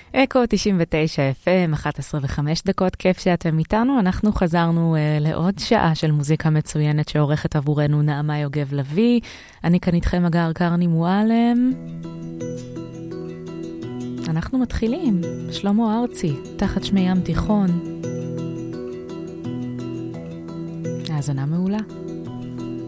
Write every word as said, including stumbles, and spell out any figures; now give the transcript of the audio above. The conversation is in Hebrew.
אקו תשעים ותשע אף אם, אחת עשרה וחמש דקות, כיף שאתם איתנו. אנחנו חזרנו uh, לעוד שעה של מוזיקה מצוינת שעורכת עבורנו נעמה יוגב לוי. אני כאן איתכם אגר קרני מועלם. אנחנו מתחילים. שלמה ארצי, תחת שמי ים תיכון. האזנה מעולה.